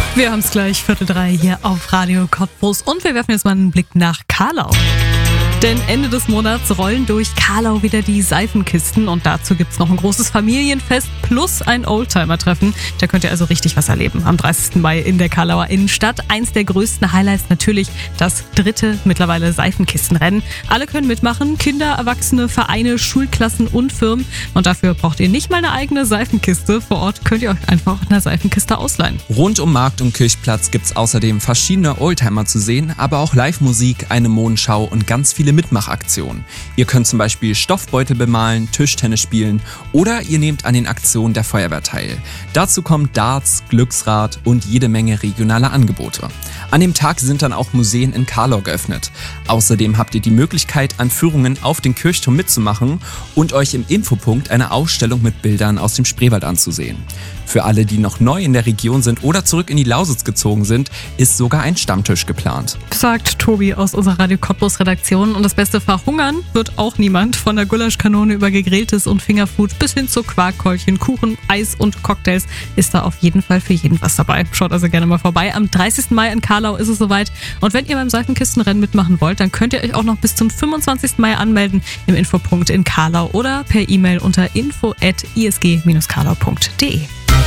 Wir haben es gleich 2:45 hier auf Radio Cottbus und wir werfen jetzt mal einen Blick nach Carlau. Denn Ende des Monats rollen durch Carlau wieder die Seifenkisten und dazu gibt's noch ein großes Familienfest plus ein Oldtimer-Treffen. Da könnt ihr also richtig was erleben am 30. Mai in der Carlauer Innenstadt. Eins der größten Highlights natürlich das 3. mittlerweile Seifenkistenrennen. Alle können mitmachen, Kinder, Erwachsene, Vereine, Schulklassen und Firmen. Und dafür braucht ihr nicht mal eine eigene Seifenkiste. Vor Ort könnt ihr euch einfach eine Seifenkiste ausleihen. Rund um Markt und Kirchplatz gibt's außerdem verschiedene Oldtimer zu sehen, aber auch Live-Musik, eine Mondschau und ganz viele Mitmachaktionen. Ihr könnt zum Beispiel Stoffbeutel bemalen, Tischtennis spielen oder ihr nehmt an den Aktionen der Feuerwehr teil. Dazu kommt Darts, Glücksrad und jede Menge regionale Angebote. An dem Tag sind dann auch Museen in Carlau geöffnet. Außerdem habt ihr die Möglichkeit, an Führungen auf den Kirchturm mitzumachen und euch im Infopunkt eine Ausstellung mit Bildern aus dem Spreewald anzusehen. Für alle, die noch neu in der Region sind oder zurück in die Lausitz gezogen sind, ist sogar ein Stammtisch geplant. Sagt Tobi aus unserer Radio Cottbus Redaktion. Und das Beste, verhungern wird auch niemand. Von der Gulaschkanone über gegrilltes und Fingerfood bis hin zu Quarkkeulchen, Kuchen, Eis und Cocktails ist da auf jeden Fall für jeden was dabei. Schaut also gerne mal vorbei. Am 30. Mai in Carlau ist es soweit. Und wenn ihr beim Seifenkistenrennen mitmachen wollt, dann könnt ihr euch auch noch bis zum 25. Mai anmelden im Infopunkt in Carlau oder per E-Mail unter info@isg-carlau.de.